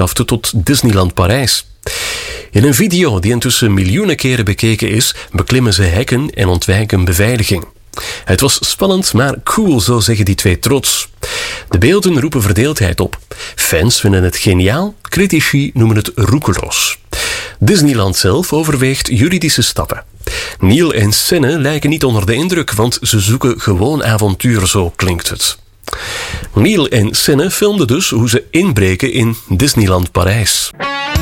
aanschafte tot Disneyland Parijs. In een video die intussen miljoenen keren bekeken is, beklimmen ze hekken en ontwijken beveiliging. Het was spannend, maar cool, zo zeggen die twee trots. De beelden roepen verdeeldheid op. Fans vinden het geniaal, critici noemen het roekeloos. Disneyland zelf overweegt juridische stappen. Neil en Senne lijken niet onder de indruk, want ze zoeken gewoon avontuur, zo klinkt het. Neil en Senne filmden dus hoe ze inbreken in Disneyland Parijs.